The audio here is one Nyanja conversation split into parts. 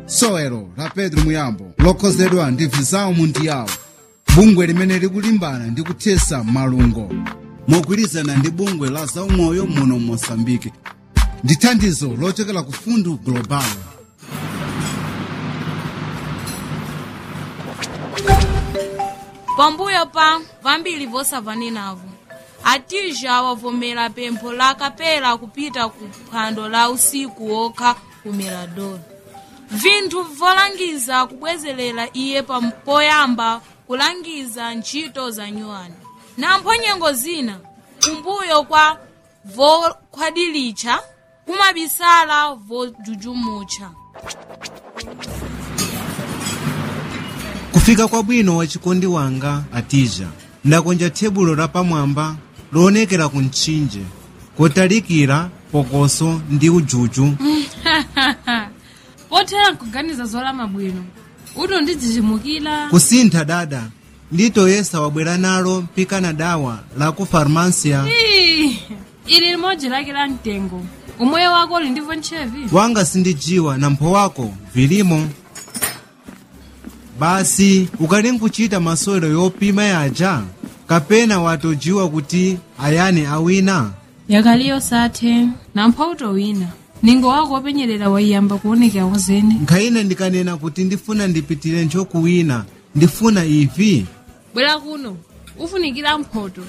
sowelo la Pedro Muyambo lokhozedwa ndi Visão Mundial, bungwe limene likulimbana ndi kuthesa malungo mogwirizana ndi bungwe la zaumoyo muno Mozambique ndi thandizo lochokera ku Fundo Global. Pambuyo pa vambiri vosavanenavo Atija wavomera pempho la kapela kupita ku phwando la usiku wokha ku Mirador. Vinthu volangiza kubwezerera iye poyamba kulangiza ntchito za nyuwani nampho nyengo zina kumbuyo kwa vokhwadilitcha kumabisala vojujumucha. Kufika kwa bwino wa chikondi wanga Atija, ndakonja tebulo la pamwamba loonekera ku mtchinje kotalikira pokoso ndi ujuju. Pothera kuganiza zolama bwino uto ndidzichimukira kusintha dada nditoyesa wabwera nalo mpika na dawa la ku farmasia. Ili limodzi lake la mtengo umoyo wako uli ndivyo ntchevi wanga sindijiwa na mpho wako vilimo. Basi ukali nkuchita masewero yopima yaja kapena watojiwa kuti ayani awina yakaliyo sathe nampho utowina ningo wako wopenyerera waiyamba kuonekera wazene. Nkhayina ndikanena kuti ndifuna ndipitire nchokuwina ndifuna ivi. Bwera kuno ufunikira mphoto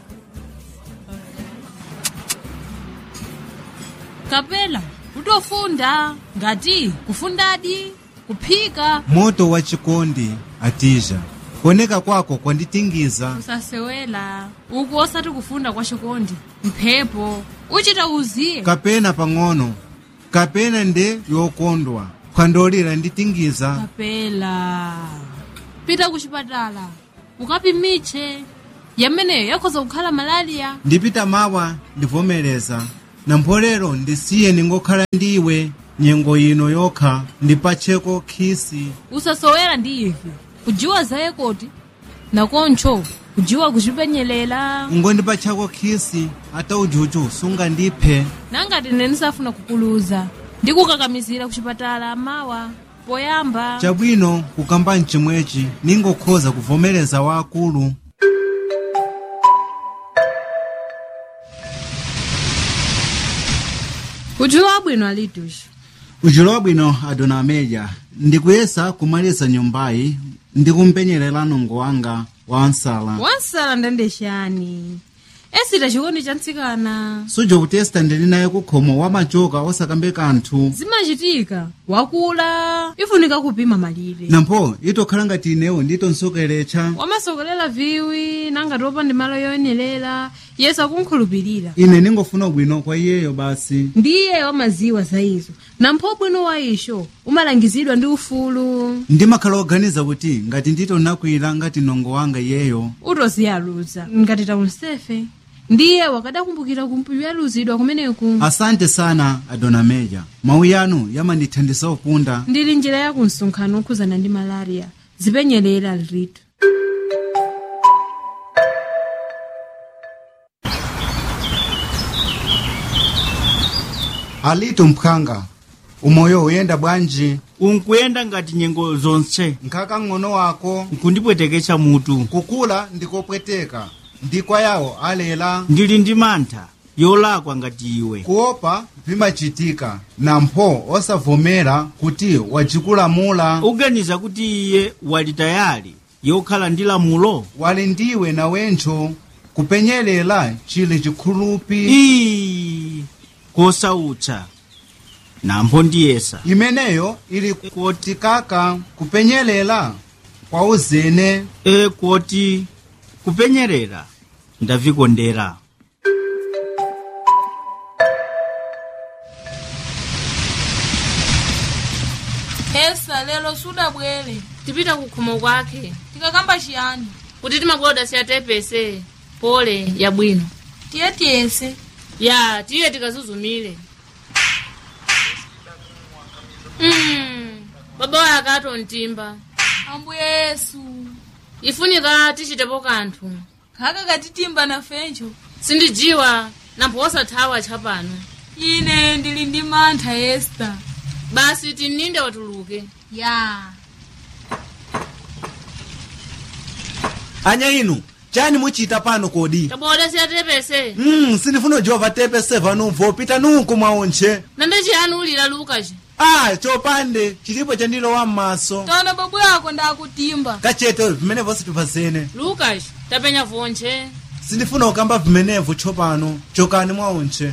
kapela utofunda ngati kufundadi kuphika. Moto wa chikondi Atija, kuoneka kwako kwanditingiza. Usasewela uku osati kufunda kwa chikondi mphepo uchita uziye kapena pang'ono kapena nde yokondwa kwandolira nditingiza. kapela pita kuchipatala ukapimitche yameneyo yakhoza kukhala malaria. Ndipita mawa ndivomereza na mpolero ndisiye ningokhala ndiwe nyengo ino yokha ndipacheko khisi. Usasowera ndi ivi kujiwa zaye koti nakoncho kujiwa kuchipenyelela ngondipachako khisi ata ujuju sunga ndiphe. nangati nenisafuna kukuluza ndikukakamizira kuchipatala mawa poyamba. Chabwino kukamba mchimwechi ningokhoza kuvomereza wakulu. Ujuwa bwino alitushi Ujulo bwino Adona Meja, ndikuyesa kumaliza nyumbayi ndikumpenyerera nongo wanga wansala ndendeshani esita chikondi cha mtsikana sujo kutesta ndili naye kukhomo wamachoka osakambe kanthu zimachitika wakula ifunika kupima malire nampho itokhala ngati inewo nditonsokeretcha wamasokolera viwi nangati opanda malo yoyenerera yesa kunkhulupirira. ine ningofuna bwino kwa iyeyo basi. Ndiye wamaziwa za izo nampho bwino wa isho umalangizidwa ndi ufulu. Ndimakhala oganiza kuti ngati nditonakwira ngati nongo wanga iyeyo utoziyaluza ngati taunsefe ndiye wakadakumbukira kumpiyaluzidwa kumeneku. Asante sana Adona Meja, mawu yanu yamandithandiza upunda. Ndili njira ya kumsonkhano okhuzana ndi malaria zipenyerera litu. Alitu mphanga umoyo uyenda bwanji? Unkuyenda ngati nyengo zonse. Nkhaka ng'ono wako Nkundipwetekesha mutu. kukula ndikopweteka ndikwa yawo alela. Ndili ndi mantha yolakwa ngati iwe. Kuopa vimachitika nampho osavomera kuti wachikulamula. Uganiza kuti iye wali tayali yokhala ndi lamulo. Wali ndiwe na wencho kupenyelela chili chikhulupi. Kosautsa nampho ndiyesa Imeneyo ili koti kaka kupenyelela kwa uzene. Koti kupenyerera ndavikondera. Hesa lelo suda bwele Tipita kukhomo kwake tikakamba chiyani kuti timakoda siyatepese pole ya bwino tiyese ya tiye tikazuzumile. Baba wake akato ntimba Ambuye Yesu ifunika tichitepo kanthu khaka katitimba na fencho sindijiwa nampho osathawa tchapano. ine ndili ndi mantha Esther basi tininde watuluke. ya anya inu chani muchita pano kodi? Taboda siyatepese. Sindifuna ujiwa vatepese vanubvo pita nuku mwaonche. Nande chiyani ulira Lukas? Chopande chilipo chandilowa m'maso. Tona babu yako ndakutimba. Kachete vimenevo situpasene. Lukas, tapenya vonche. Sindifuna ukamba vimenevo chopano chokani mwaonche.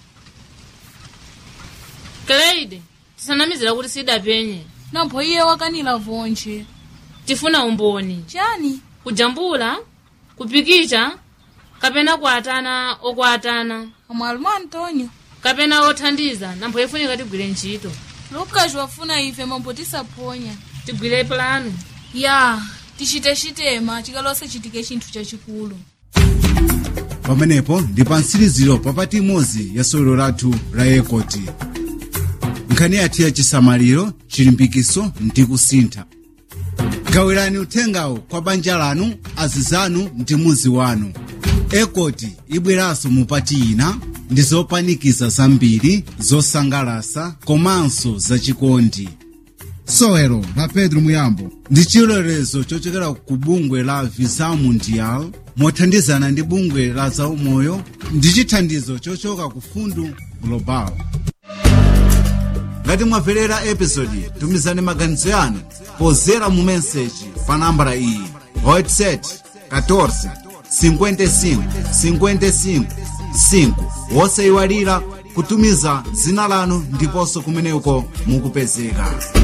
Kleide, tisanamizira kuti sidapenye. nampo iye wakanila vonche. Tifuna umboni. chani Kujambula, kupikicha, kapena kuatana okuatana, amwalimu Antonio. kapena othandiza nampo ifunika tigwire ntchito. Lukas wafuna ife mambo tisaponya. Tigwire plano. ya tichitechitema chikalose chitike chinthu chachikulu. pamenepo ndi pa mtsiriziro papati imodzi ya sewero lathu la ekoti. nkhani yathu ya chisamaliro, chilimbikiso ndi kusintha. gawirani uthengawo kwa banja lanu, azizanu ndi muzi wanu. ekoti ibweranso mupati ina ndi zopanikiza zambiri, zosangalasa komanso zachikondi. sewero la Pedro Muyambo ndi chilolezo chochokera ku bungwe la Visão Mundial mothandizana ndi bungwe la zaumoyo ndi chithandizo chochoka ku Fundo Global. ngati mwamverera episodi, tumizani maganizo yanu pozera mu meseji pa nambala iyi 87 14 55 55 5. wosayiwalira kutumiza dzina lanu ndiponso kumeneko mukupezeka.